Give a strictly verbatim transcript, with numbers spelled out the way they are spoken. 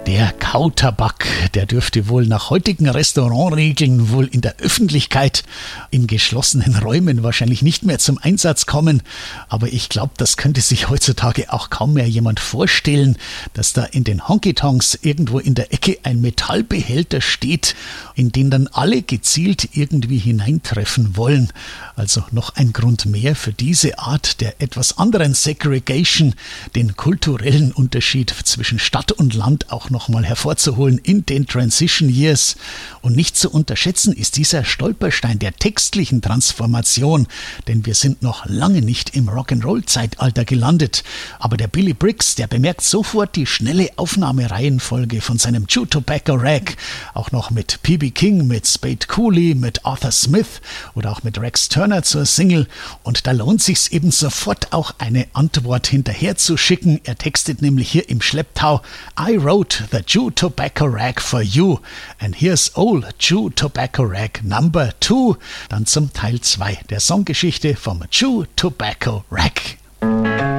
Der Kautabak, der dürfte wohl nach heutigen Restaurantregeln wohl in der Öffentlichkeit, in geschlossenen Räumen wahrscheinlich nicht mehr zum Einsatz kommen. Aber ich glaube, das könnte sich heutzutage auch kaum mehr jemand vorstellen, dass da in den Honky-Tonks irgendwo in der Ecke ein Metallbehälter steht, in den dann alle gezielt irgendwie hineintreffen wollen. Also noch ein Grund mehr für diese Art der etwas anderen Segregation, den kulturellen Unterschied zwischen Stadt und Land auch noch mal hervorzuholen in den Transition Years. Und nicht zu unterschätzen ist dieser Stolperstein der textlichen Transformation, denn wir sind noch lange nicht im Rock'n'Roll-Zeitalter gelandet. Aber der Billy Briggs, der bemerkt sofort die schnelle Aufnahmereihenfolge von seinem Chew Tobacco Rag, auch noch mit P B King, mit Spade Cooley, mit Arthur Smith oder auch mit Rex Turner zur Single. Und da lohnt sich's eben sofort auch eine Antwort hinterher zu schicken. Er textet nämlich hier im Schlepptau: I wrote the Chew Tobacco Rag for you and here's old Chew Tobacco Rag number two. Dann zum Teil zwei der Songgeschichte vom Chew Tobacco Rag.